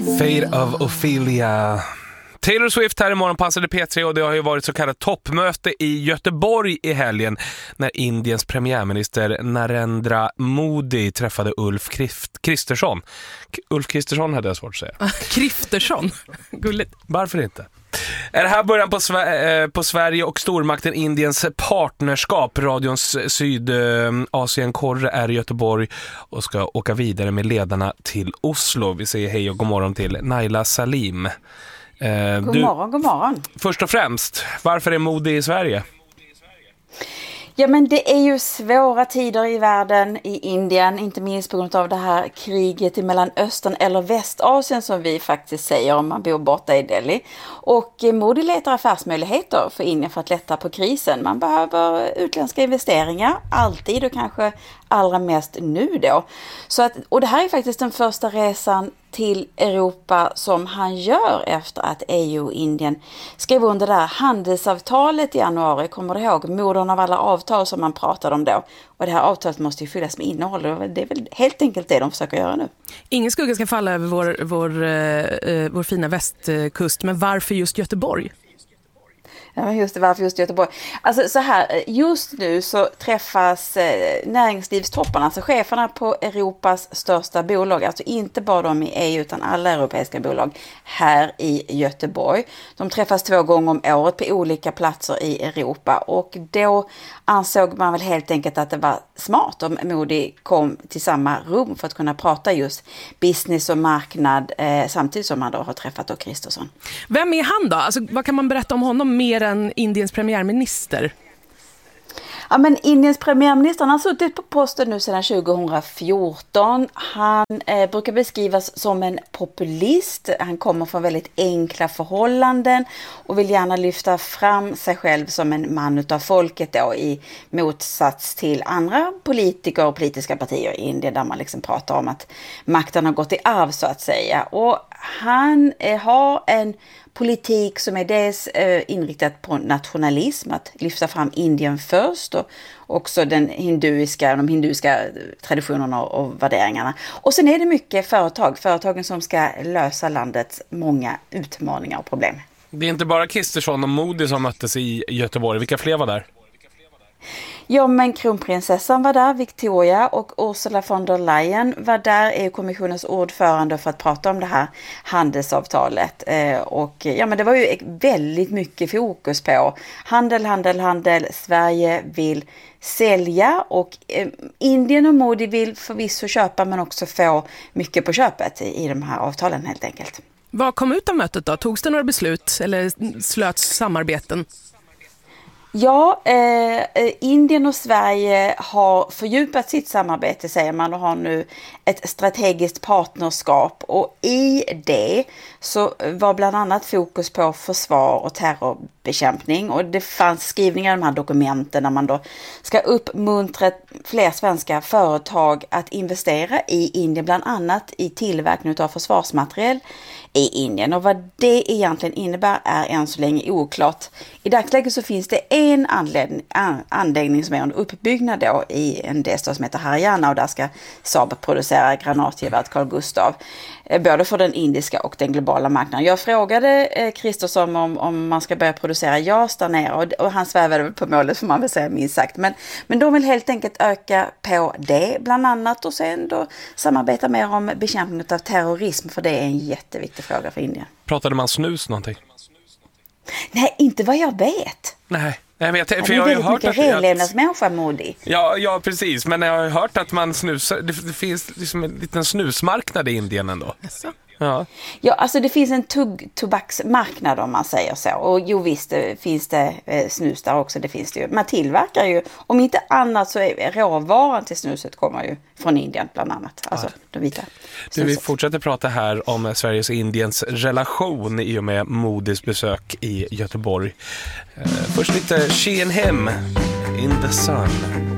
Fate of Ophelia. Taylor Swift här i morgonpassade P3 och det har ju varit så kallat toppmöte i Göteborg i helgen när Indiens premiärminister Narendra Modi träffade Ulf Kristersson. Ulf Kristersson hade jag svårt att säga. Kristersson? Gulligt. Varför inte? Är det här början på Sverige och stormakten Indiens partnerskap? Radions Sydasien-korre är i Göteborg och ska åka vidare med ledarna till Oslo. Vi säger hej och god morgon till Naila Salim. God morgon. Först och främst, varför är Modi i Sverige? Ja, men det är ju svåra tider i världen, i Indien, inte minst på grund av det här kriget i Mellanöstern eller Västasien som vi faktiskt säger om man bor borta i Delhi. Och Modi letar affärsmöjligheter för Indien för att lätta på krisen. Man behöver utländska investeringar, alltid och kanske allra mest nu då. Så att, och det här är faktiskt den första resan till Europa som han gör efter att EU och Indien skrev under det här handelsavtalet i januari. Kommer du ihåg? Modern av alla avtal som man pratade om då. Och det här avtalet måste ju fyllas med innehåll och det är väl helt enkelt det de försöker göra nu. Ingen skugga ska falla över vår fina västkust, men varför just Göteborg? Ja, just det, varför just Göteborg? Alltså så här, just nu så träffas näringslivstopparna, alltså cheferna på Europas största bolag, alltså inte bara de i EU utan alla europeiska bolag här i Göteborg. De träffas 2 gånger om året på olika platser i Europa och då ansåg man väl helt enkelt att det var smart om Modi kom till samma rum för att kunna prata just business och marknad samtidigt som man då har träffat då Kristersson. Vem är han då? Alltså, vad kan man berätta om honom mer än Indiens premiärminister? Ja, men Indiens premiärminister har suttit på posten nu sedan 2014. Han brukar beskrivas som en populist. Han kommer från väldigt enkla förhållanden och vill gärna lyfta fram sig själv som en man utav folket då, i motsats till andra politiker och politiska partier i Indien där man liksom pratar om att makten har gått i arv så att säga. Och han har en politik som är dels inriktad på nationalism, att lyfta fram Indien först och också de hinduiska traditionerna och värderingarna. Och sen är det mycket företagen som ska lösa landets många utmaningar och problem. Det är inte bara Kristersson och Modi som möttes i Göteborg. Vilka fler var där? Ja, men kronprinsessan var där, Victoria, och Ursula von der Leyen var där, EU-kommissionens ordförande, för att prata om det här handelsavtalet. Och ja, men det var ju väldigt mycket fokus på handel. Sverige vill sälja och Indien och Modi vill förvisso köpa men också få mycket på köpet i de här avtalen helt enkelt. Vad kom ut av mötet då? Togs det några beslut eller slöts samarbeten? Ja, Indien och Sverige har fördjupat sitt samarbete, säger man, och har nu ett strategiskt partnerskap. Och i det så var bland annat fokus på försvar och terrorbekämpning. Och det fanns skrivningar i de här dokumenten där man då ska uppmuntra fler svenska företag att investera i Indien, bland annat i tillverkning av försvarsmateriel i Indien. Och vad det egentligen innebär är än så länge oklart. I dagsläget så finns det en anläggning som är under uppbyggnad då i en delstat som heter Haryana, och där ska Saab producera granatgeväret Carl Gustaf, både för den indiska och den globala marknaden. Jag frågade Kristersson om man ska börja producera JAS där nere, och han svävade väl på målet, får man väl säga, minst sagt. Men de vill helt enkelt öka på det bland annat och sen då samarbeta mer om bekämpning av terrorism, för det är en jätteviktig fråga för Indien. Pratade man snus någonting? Nej, inte vad jag vet. Nej, men för jag har ju hört att renlevnadsmänniska Modi. Ja, precis. Men jag har hört att man snusar. Det finns liksom en liten snusmarknad i Indien ändå. Ja, alltså det finns en tobaksmarknad om man säger så. Och jo visst, det finns det snus där också, det finns det ju. Man tillverkar ju, om inte annat så är råvaran till snuset kommer ju från Indien bland annat. Alltså de vita snuset. Vi fortsätter prata här om Sveriges och Indiens relation i och med Modis besök i Göteborg. Först lite She and Him, In the Sun.